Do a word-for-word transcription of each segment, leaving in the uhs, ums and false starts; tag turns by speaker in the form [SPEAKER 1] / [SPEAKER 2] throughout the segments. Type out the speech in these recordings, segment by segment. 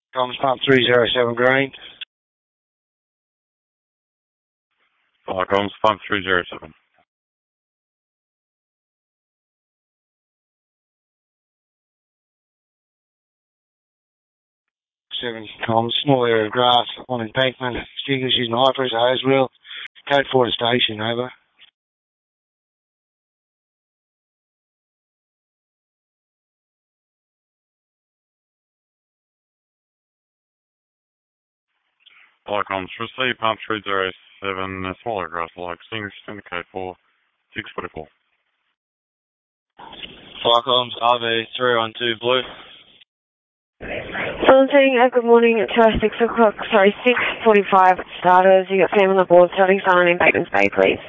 [SPEAKER 1] Comms pump three zero seven green.
[SPEAKER 2] Fire comms pump three zero seven.
[SPEAKER 1] Seven comms, small area of grass on embankment. Stiggers using hyper as a hose wheel. Code four to station, over.
[SPEAKER 2] Fire comms receive pump three zero seven, uh, smaller grass like extinguished in code four six forty-four.
[SPEAKER 1] Fire comms R V three one two blue.
[SPEAKER 3] Seventeen, uh, good morning, at uh, six o'clock, sorry, six forty-five starters. You got Sam on the board, starting sign in Bateman's Bay, please.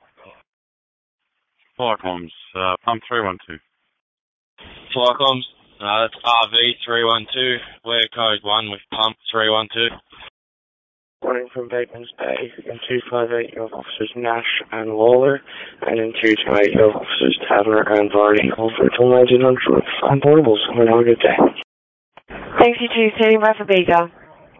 [SPEAKER 2] Fire comms, uh, pump three one two.
[SPEAKER 1] Fire comms, uh, that's R V three one two. We're code one with pump three one two.
[SPEAKER 4] Morning from Bateman's Bay, in two five eight you have officers Nash and Lawler, and in two two eight you have officers Taverner and Vardy, over until nineteen hundred with fine portables. Have a good day.
[SPEAKER 3] Thanks, you two, standing by for Beaker.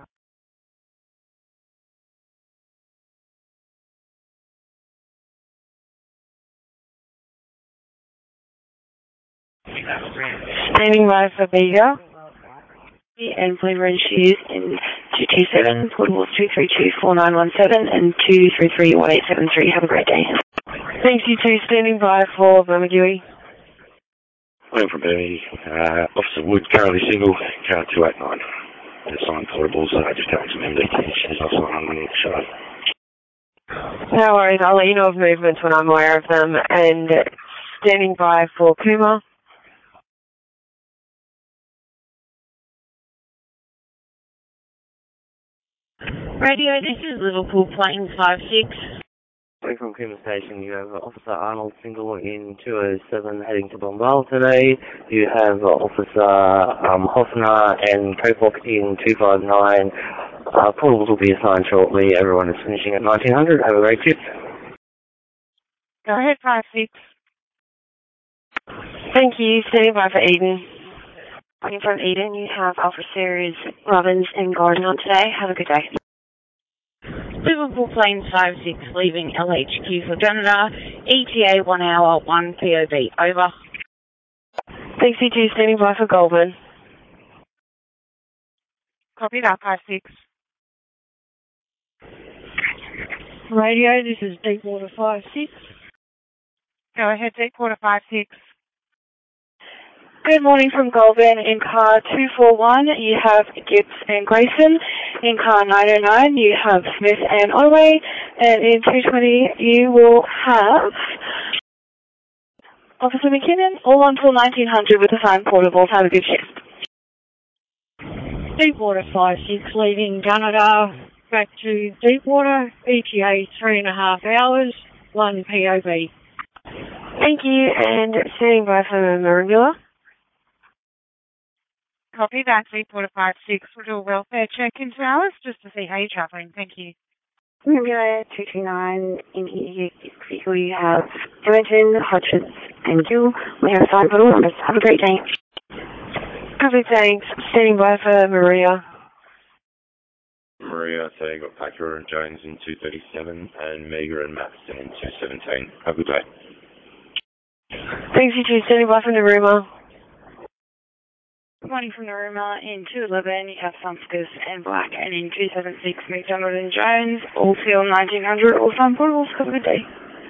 [SPEAKER 3] Standing by for Beaker. And please register in two two seven, portables two three two four nine one seven and two three three one eight seven three. Have a great day. Thanks, you two, standing by for Bermagui.
[SPEAKER 4] Morning from Bernie, uh, Officer Wood, currently single, car two eight nine. The signed portables, uh, just having some M D T issues also on the show.
[SPEAKER 3] No worries, I'll let you know of movements when I'm aware of them. And standing by for Kuma.
[SPEAKER 5] Radio, this is Liverpool Plains five six.
[SPEAKER 4] Morning from Kuma Station, you have Officer Arnold single in two oh seven heading to Bombal today. You have Officer um, Hoffner and Copock in two five nine. Uh, portables will be assigned shortly. Everyone is finishing at nineteen hundred. Have a great shift.
[SPEAKER 3] Go ahead, five six. Thank you. Standing by for Eden. Coming from Eden, you have officers Robbins and Gordon on today. Have a good day.
[SPEAKER 5] Liverpool Plains five six leaving L H Q for Canada. E T A one hour, one P O B. Over.
[SPEAKER 3] Thanks, you two. Standing by for Goldman.
[SPEAKER 6] Copy that, five six.
[SPEAKER 7] Radio, this is Deepwater five six.
[SPEAKER 6] Go ahead, Deepwater five six.
[SPEAKER 3] Good morning from Goulburn. In car two four one, you have Gibbs and Grayson. In car nine oh nine, you have Smith and Otway. And in two twenty, you will have Officer McKinnon, all until nineteen hundred with assigned portables. Have a good shift.
[SPEAKER 7] Deepwater five six leaving Canada back to Deepwater. E T A three and a half hours, one P O B.
[SPEAKER 3] Thank you. And standing by for Maribula.
[SPEAKER 6] Copy that, Deepwater five six. We'll do a welfare check in two hours just to see how you're travelling. Thank you.
[SPEAKER 3] Maribula two two nine, in here we have Edmonton, Hutchins, and Gill. We have signed little numbers. Have a great day. Copy, thanks. Standing by for Maria.
[SPEAKER 4] Maria, so you got Packer and Jones in two thirty-seven, and Meager and Matson in two seventeen. Have a good day.
[SPEAKER 3] Thanks, you two. Standing by for Naruma.
[SPEAKER 5] Good morning from Naruma. In two eleven, you have Sunskus and Black, and in two seventy-six, McDonald and Jones, all till nineteen hundred, all signed portables. Have a good day.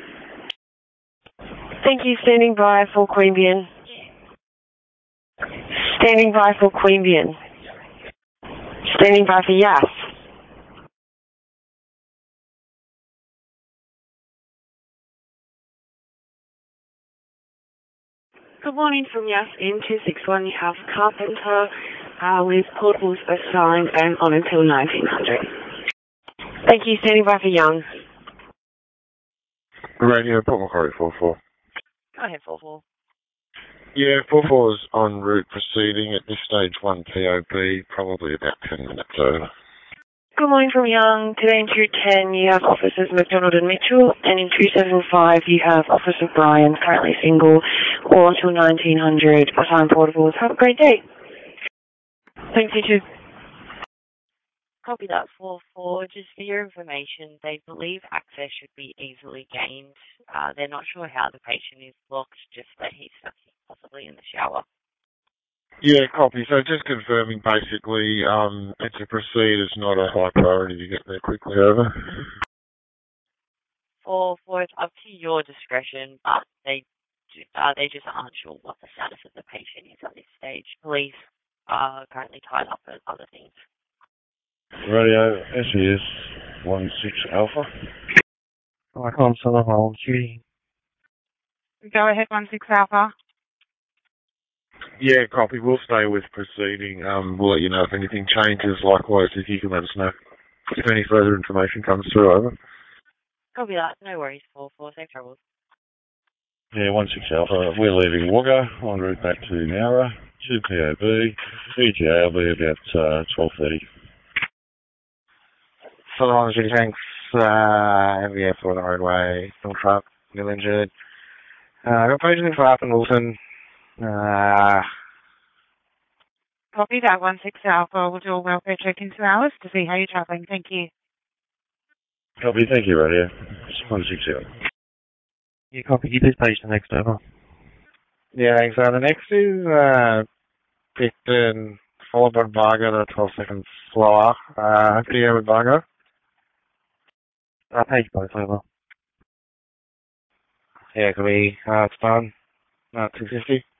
[SPEAKER 3] Thank you. Standing by for Queanbeyan. Standing by for Queanbeyan. Standing by for Yas. Good morning from Yas. In two six one, you have Carpenter uh, with portables assigned and on until nineteen hundred. Thank you. Standing by for Young.
[SPEAKER 8] Radio, Port Macquarie four four.
[SPEAKER 5] Go ahead, four four.
[SPEAKER 8] Yeah, four four's en route proceeding at this stage, one P O B, probably about ten minutes over.
[SPEAKER 3] Good morning from Young. Today in two ten, you have Officers McDonald and Mitchell, and in two seventy-five, you have Officer Bryan, currently single, all until nineteen hundred, assigned portables. Have a great day. Thanks, you too.
[SPEAKER 9] Copy that, four four. Just for your information, they believe access should be easily gained. Uh, they're not sure how the patient is locked, just that he's stuck possibly in the shower.
[SPEAKER 8] Yeah, copy. So just confirming, basically, um, it's a proceed. It's not a high priority to get there quickly over.
[SPEAKER 9] four four, it's up to your discretion, but they uh, they just aren't sure what the status of the patient is at this stage. Police are currently tied up with other things.
[SPEAKER 10] Radio S E S one six Alpha.
[SPEAKER 1] I can't sell a hold, Judy.
[SPEAKER 6] Go ahead, one six Alpha.
[SPEAKER 8] Yeah, copy. We'll stay with proceeding. Um, we'll let you know if anything changes. Likewise, if you can let us know if any further information comes through, over.
[SPEAKER 9] Copy that. No worries, four four. Safe travels.
[SPEAKER 10] Yeah, one six Alpha. We're leaving Wagga en route back to Nowra, two P O B. E T A will be about uh, twelve thirty.
[SPEAKER 1] So long, Judy, thanks. Uh, M V F on the roadway, no truck, nil injured. Uh, got patient for up and Wilson. Uh,
[SPEAKER 6] Copy that, one six Alpha. We'll do a welfare check in two hours to see how you're travelling. Thank you.
[SPEAKER 10] Copy. Thank you, Radio. one six Alpha.
[SPEAKER 1] you copy, you please page the next over. Yeah, thanks. Uh, the next is, uh, Picton, followed by Vargo, they're twelve seconds slower. Uh, video with Vargo. Uh, page both over. Yeah, could be, uh, it's done. Uh, two fifty.